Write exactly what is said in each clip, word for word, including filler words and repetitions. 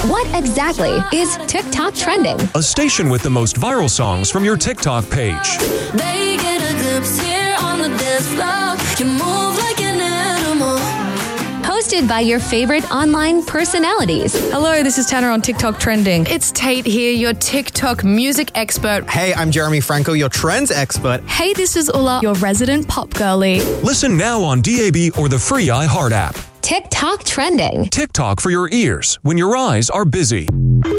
What exactly is TikTok trending? A station with the most viral songs from your TikTok page. They get a glimpse here on the dance floor. You move like an animal. Hosted by your favorite online personalities. Hello, this is Tanner on TikTok Trending. It's Tate here, your TikTok music expert. Hey, I'm Jeremy Franco, your trends expert. Hey, this is Ulla, your resident pop girly. Listen now on D A B or the free iHeart app. TikTok Trending. TikTok for your ears when your eyes are busy.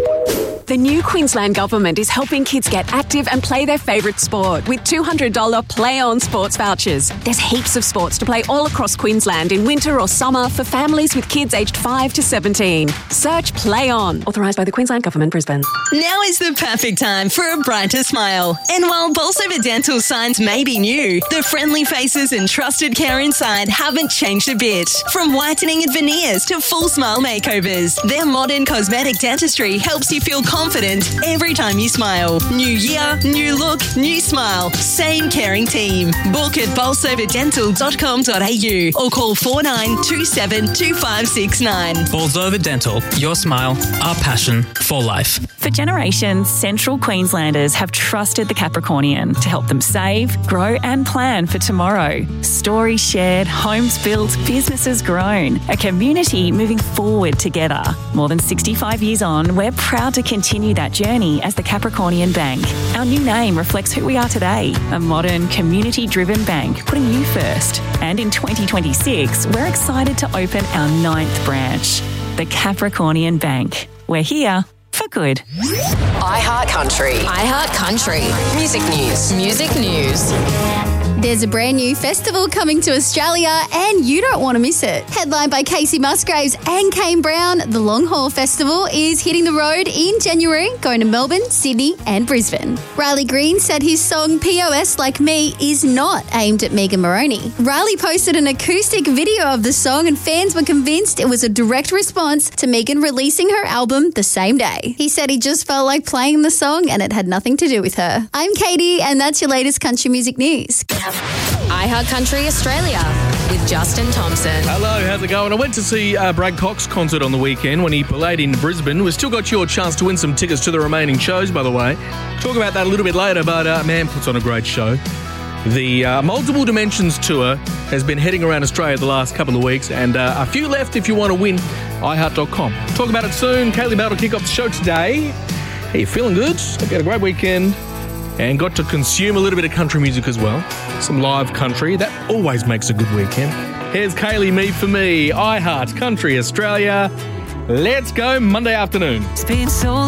The new Queensland Government is helping kids get active and play their favourite sport with two hundred dollars Play On sports vouchers. There's heaps of sports to play all across Queensland in winter or summer for families with kids aged five to seventeen. Search Play On. Authorised by the Queensland Government, Brisbane. Now is the perfect time for a brighter smile. And while Bolsover Dental signs may be new, the friendly faces and trusted care inside haven't changed a bit. From whitening and veneers to full smile makeovers, their modern cosmetic dentistry helps you feel confident confident every time you smile. New year, new look, new smile. Same caring team. Book at bolsover dental dot com dot a u or call four nine two seven two five six nine. Bolsover Dental, your smile, our passion for life. For generations, Central Queenslanders have trusted the Capricornian to help them save, grow and plan for tomorrow. Stories shared, homes built, businesses grown. A community moving forward together. More than sixty-five years on, we're proud to continue that journey as the Capricornian Bank. Our new name reflects who we are today, a modern, community-driven bank putting you first. And in twenty twenty-six, we're excited to open our ninth branch, the Capricornian Bank. We're here for good. iHeart Country. iHeart Country. Music news. Music news. There's a brand new festival coming to Australia and you don't want to miss it. Headlined by Casey Musgraves and Kane Brown, the Long Haul Festival is hitting the road in January, going to Melbourne, Sydney and Brisbane. Riley Green said his song P O S Like Me is not aimed at Megan Moroney. Riley posted an acoustic video of the song and fans were convinced it was a direct response to Megan releasing her album the same day. He said he just felt like playing the song and it had nothing to do with her. I'm Katie and that's your latest country music news. iHeart Country Australia with Justin Thompson. Hello, how's it going? I went to see uh, Brad Cox concert on the weekend when he played in Brisbane. We've still got your chance to win some tickets to the remaining shows, by the way. Talk about that a little bit later, but uh, man puts on a great show. The uh, Multiple Dimensions Tour has been heading around Australia the last couple of weeks, and uh, a few left if you want to win. i heart dot com. Talk about it soon. Kaylee Bell will kick off the show today. Hey, you feeling good? Hope you had a great weekend. And got to consume a little bit of country music as well. Some live country. That always makes a good weekend. Here's Kaylee, Me For Me, iHeart Country Australia. Let's go Monday afternoon. It's been so